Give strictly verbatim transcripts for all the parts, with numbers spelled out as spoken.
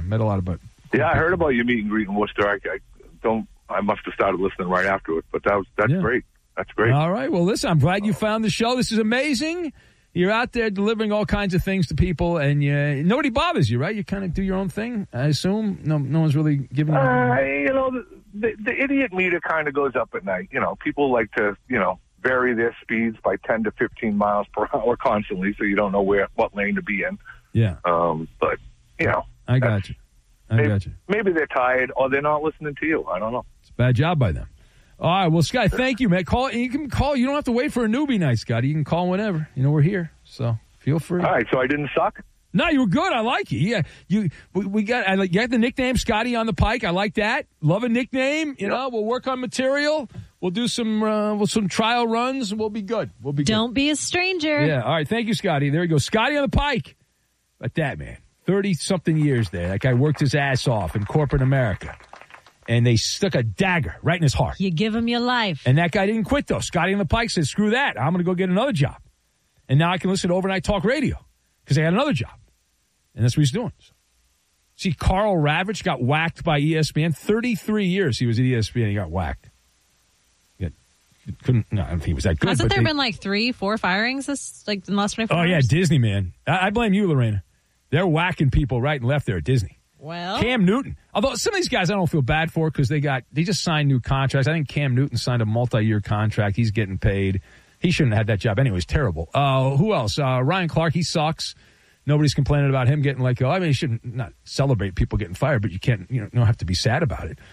met a lot of but. Yeah, I heard about your meet and greet in Worcester. I, I don't. I must have started listening right after it, but that was that's Yeah. great. That's great. All right. Well, listen, I'm glad you found the show. This is amazing. You're out there delivering all kinds of things to people, and you, nobody bothers you, right? You kind of do your own thing, I assume. No, no one's really giving you. Uh, you know, the, the, the idiot meter kind of goes up at night. You know, people like to, you know, vary their speeds by ten to fifteen miles per hour constantly, so you don't know where what lane to be in. Yeah. Um, but you know, I got you. I maybe, got you. Maybe they're tired or they're not listening to you. I don't know. It's a bad job by them. All right, well, Scott, thank you, man. Call. You can call. You don't have to wait for a newbie night, Scotty. You can call whenever. You know, we're here, so feel free. All right, so I didn't suck? No, you were good. I like you. Yeah, you. We, we got. I like. You got the nickname Scotty on the Pike. I like that. Love a nickname. You Yep. know, we'll work on material. We'll do some. Uh, we'll some trial runs. And we'll be good. We'll be. Don't good. be a stranger. Yeah. All right. Thank you, Scotty. There you go. Scotty on the Pike. Like that, man. thirty something years there. That guy worked his ass off in corporate America. And they stuck a dagger right in his heart. You give him your life. And that guy didn't quit, though. Scotty on the Pike said, screw that. I'm going to go get another job. And now I can listen to Overnight Talk Radio because I got another job. And that's what he's doing. So, see, Carl Ravitch got whacked by E S P N. thirty-three years he was at E S P N. He got whacked. He got, couldn't, no, I don't think he was that good. Hasn't but there they, been like three, four firings this, like, in the last twenty-four Oh, hours? yeah, Disney, man. I, I blame you, Lorena. They're whacking people right and left there at Disney. Well, Cam Newton. Although some of these guys I don't feel bad for because they got they just signed new contracts. I think Cam Newton signed a multi-year contract. He's getting paid. He shouldn't have had that job anyway. It's terrible. Uh, who else? Uh, Ryan Clark. He sucks. Nobody's complaining about him getting like. Oh, I mean, you shouldn't not celebrate people getting fired, but you can't. You know, don't have to be sad about it.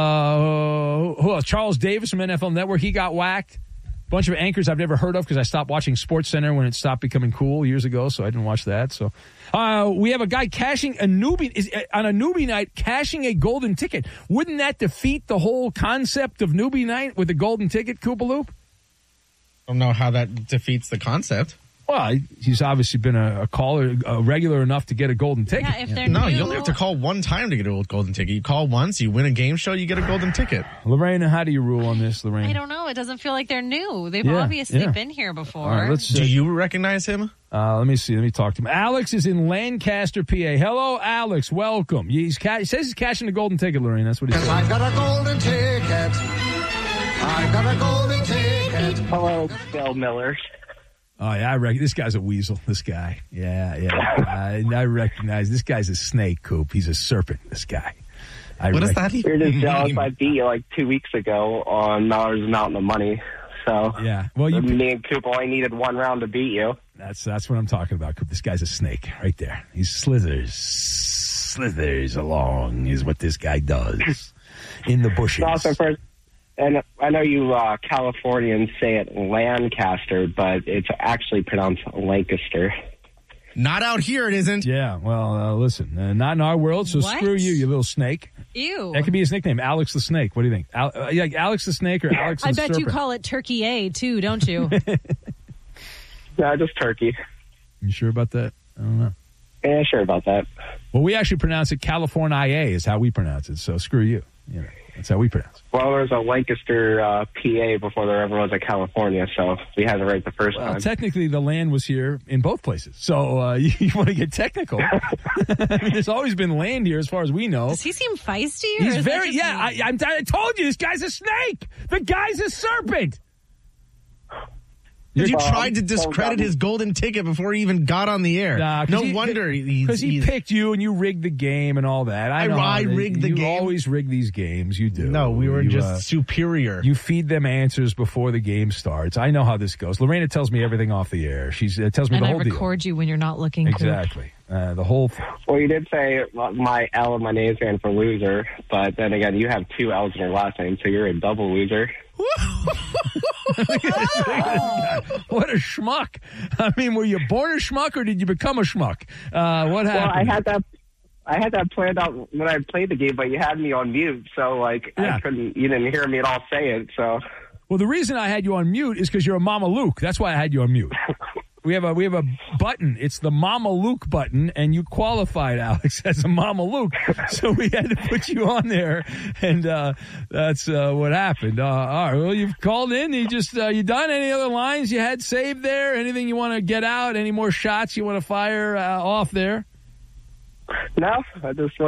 Uh, who else? Charles Davis from N F L Network. He got whacked. Bunch of anchors I've never heard of because I stopped watching SportsCenter when it stopped becoming cool years ago, so I didn't watch that. So uh, we have a guy cashing a newbie is uh, on a newbie night, cashing a golden ticket. Wouldn't that defeat the whole concept of newbie night with a golden ticket, Koopaloop? I don't know how that defeats the concept. Well, he's obviously been a, a caller, a regular enough to get a golden ticket. yeah, if they're No, new, you only have to call one time to get a golden ticket. You call once, you win a game show, you get a golden ticket. Lorraine, how do you rule on this, Lorraine? I don't know. It doesn't feel like they're new. They've Yeah, obviously yeah. been here before. All right, let's Do you recognize him? Uh, let me see. Let me talk to him. Alex is in Lancaster, P A. Hello, Alex. Welcome. He's ca- he says he's cashing the golden ticket, Lorraine. That's what he said. I got a golden ticket. I got a golden ticket. Hello, Bill Miller. Oh, yeah, I reckon this guy's a weasel, this guy. Yeah, yeah. I, I recognize this guy's a snake, Coop. He's a serpent, this guy. I What does rec- that even You're just mean? jealous I beat you like two weeks ago on Miller's Mountain of Money. So Yeah. Well, you, me and Coop only needed one round to beat you. that's that's what I'm talking about, Coop. This guy's a snake right there. He slithers, slithers along is what this guy does in the bushes. Also, first, and I know you uh, Californians say it Lancaster, but it's actually pronounced Lancaster. Not out here, it isn't. Yeah, well, uh, listen, uh, not in our world, so What? screw you, you little snake. Ew. That could be his nickname, Alex the Snake. What do you think? Al- uh, like Alex the Snake or Alex the I bet Serpent? you call it Turkey A, too, don't you? No, just turkey. You sure about that? I don't know. Yeah, sure about that. Well, we actually pronounce it California is how we pronounce it, so screw you. You know, that's how we pronounce it. Well, there's a Lancaster, uh, P A before there ever was a California, so we had it right the first Well, time. technically, the land was here in both places. So uh, you, you want to get technical. I mean, there's always been land here as far as we know. Does he seem feisty? Or He's is that very, just yeah, me? I, I'm, I told you, this guy's a snake. The guy's a serpent. You Um, tried to discredit so- his golden ticket before he even got on the air. Nah, 'cause no he- wonder he's... Because he he's- picked you and you rigged the game and all that. I, I- know I how they- rigged the you game? always rig these games. You do. No, we were You, just uh, superior. You feed them answers before the game starts. I know how this goes. Lorena tells me everything off the air. She uh, tells me and the I whole record you when you're not looking. deal. Cool. Exactly. Uh, the whole thing. Well, you did say my L and my name stand for loser, but then again, you have two L's in your last name, so you're a double loser. What a schmuck. I mean, were you born a schmuck or did you become a schmuck? Uh, what Well, I happened? had that. I had that planned out when I played the game, but you had me on mute, so like Yeah. I couldn't. You didn't hear me at all say it, so. Well, the reason I had you on mute is because you're a Mama Luke. That's why I had you on mute. We have a we have a button. It's the Mama Luke button, and you qualified, Alex, as a Mama Luke. So we had to put you on there, and uh, that's uh, what happened. Uh, all right. Well, you've called in. You just uh, you done any other lines you had saved there? Anything you want to get out? Any more shots you want to fire uh, off there? No, I just.